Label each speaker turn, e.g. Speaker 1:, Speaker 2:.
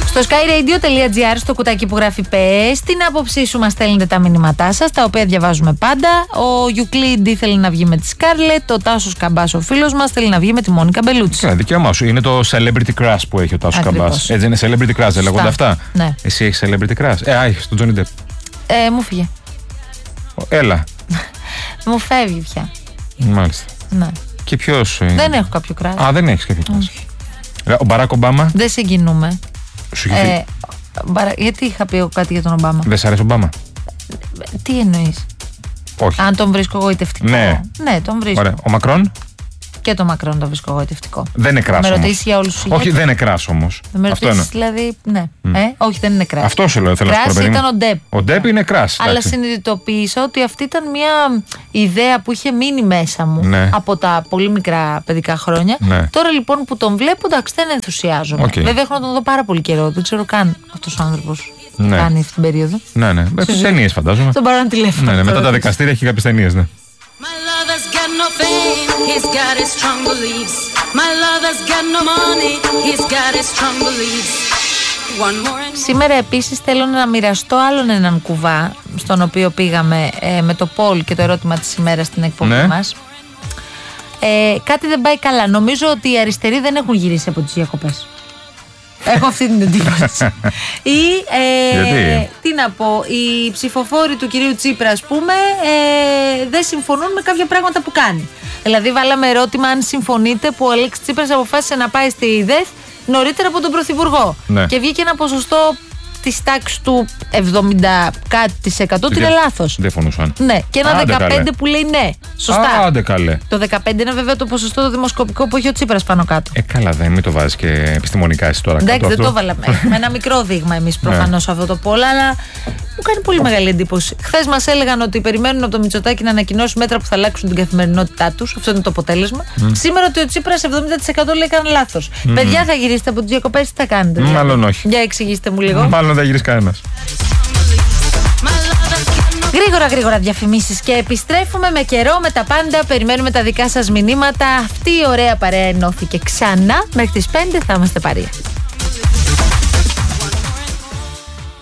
Speaker 1: Στο skyradio.gr, στο κουτάκι που γράφει πες την άποψή σου, μας στέλνετε τα μηνύματά σας, τα οποία διαβάζουμε πάντα. Ο Γιουκλίντ ήθελε να βγει με τη Σκάρλετ. Ο Τάσος Καμπάς, ο φίλος μας, θέλει να βγει με τη Μόνικα Μπελούτσι.
Speaker 2: Καλά, δικαίωμά σου. Είναι το celebrity crush που έχει ο Τάσος Καμπάς. Έτσι είναι celebrity crush, δεν λέγονται αυτά.
Speaker 1: Ναι.
Speaker 2: Εσύ έχεις celebrity crush? Έχεις τον Johnny Depp.
Speaker 1: Μου φύγε.
Speaker 2: Έλα.
Speaker 1: Μου φεύγει πια.
Speaker 2: Μάλιστα.
Speaker 1: Ναι.
Speaker 2: Και ποιος?
Speaker 1: Δεν έχω κάποιο crush.
Speaker 2: Δεν έχεις κάποιο crush. Ο Μπαράκ Ομπάμα.
Speaker 1: Δεν συγκινούμε.
Speaker 2: Σου είχε
Speaker 1: γιατί είχα πει κάτι για τον Ομπάμα?
Speaker 2: Δεν σ' αρέσει ο Ομπάμα?
Speaker 1: Τι εννοείς?
Speaker 2: Όχι.
Speaker 1: Αν τον βρίσκω εγωιτευτικό?
Speaker 2: Ναι.
Speaker 1: Ναι, τον βρίσκω.
Speaker 2: Ωραία. Ο Μακρόν?
Speaker 1: Και τον Μακρόν τον βρίσκω εγωιτευτικό.
Speaker 2: Δεν είναι κράσο.
Speaker 1: Με ρωτήσεις για όλους τους ηγέτες?
Speaker 2: Όχι, δεν είναι κράσο όμως.
Speaker 1: Με ρωτήσεις δηλαδή, ναι. Όχι, δεν είναι κράσο.
Speaker 2: Αυτό σου λέω.
Speaker 1: Κράσο ήταν ο Ντέπ.
Speaker 2: Ο Ντέπ είναι κράσο.
Speaker 1: Αλλά συνειδητοποίησα ότι αυτή ήταν μια ιδέα που είχε μείνει μέσα μου από τα πολύ μικρά παιδικά χρόνια.
Speaker 2: Ναι.
Speaker 1: Τώρα λοιπόν που τον βλέπω, εντάξει, δεν ενθουσιάζομαι. Βέβαια έχω να τον δω πάρα πολύ καιρό. Δεν ξέρω καν αυτός ο άνθρωπος κάνει αυτή την περίοδο.
Speaker 2: Ναι. Στις ταινίες φαντάζομαι.
Speaker 1: Τον πάρω ένα τηλέφωνο.
Speaker 2: Ναι, μετά τα δικαστήρια έχει κάποιες ταινίες, ναι.
Speaker 3: My lover's got no fame, he's got his strong beliefs. My lover's got no money, he's got his strong beliefs.
Speaker 1: Σήμερα επίσης θέλω να μοιραστώ άλλον έναν κουβά, στον οποίο πήγαμε με το Πολ και το ερώτημα της ημέρας στην εκπομπή μας. Κάτι δεν πάει καλά. Νομίζω ότι οι αριστεροί δεν έχουν γυρίσει από τις διακοπές. Έχω αυτή την εντύπωση. Ή, τι να πω, οι ψηφοφόροι του κυρίου Τσίπρα, ας πούμε, δεν συμφωνούν με κάποια πράγματα που κάνει. Δηλαδή, βάλαμε ερώτημα αν συμφωνείτε που ο Αλέξης Τσίπρας αποφάσισε να πάει στη ΔΕΘ νωρίτερα από τον Πρωθυπουργό. Ναι. Και βγήκε ένα ποσοστό της τάξης του 70% κάτι ότι είναι λάθος.
Speaker 2: Δεν φωνούσαν.
Speaker 1: Ναι, και ένα 15% που λέει ναι. Σωστά.
Speaker 2: Άντε καλέ.
Speaker 1: Το 15% είναι βέβαια το ποσοστό το δημοσκοπικό που έχει ο Τσίπρας πάνω κάτω.
Speaker 2: Καλά, δεν μην το βάζεις και επιστημονικά εσύ τώρα.
Speaker 1: Εντάξει, δεν το βάλαμε. Με ένα μικρό δείγμα εμείς προφανώς αυτό το πόλο, αλλά μου κάνει πολύ μεγάλη εντύπωση. Χθες μας έλεγαν ότι περιμένουν από το Μητσοτάκη να ανακοινώσει μέτρα που θα αλλάξουν την καθημερινότητά τους. Αυτό είναι το αποτέλεσμα. Σήμερα ότι ο Τσίπρας 70% λέει έκανε λάθος. Παιδιά, θα γυρίσετε από τις διακοπές, τι θα κάνετε?
Speaker 2: Μάλλον όχι.
Speaker 1: Για εξηγήστε μου λίγο.
Speaker 2: Μάλλον δεν γυρίσει κανένας.
Speaker 1: Γρήγορα διαφημίσεις και επιστρέφουμε με καιρό, με τα πάντα. Περιμένουμε τα δικά σας μηνύματα. Αυτή η ωραία παρέα ενώθηκε ξανά. Μέχρι τις 5 θα είμαστε παρέα.